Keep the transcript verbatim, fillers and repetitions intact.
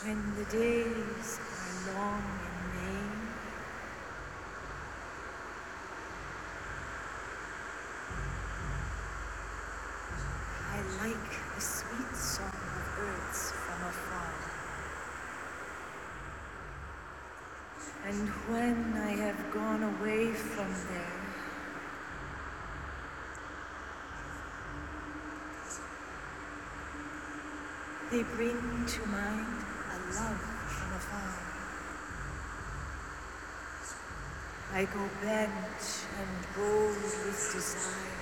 When the days are long in May, I like the sweet song of birds from afar. And when I have gone away from there, they bring to mind a love from afar. I go bent and bold with desire,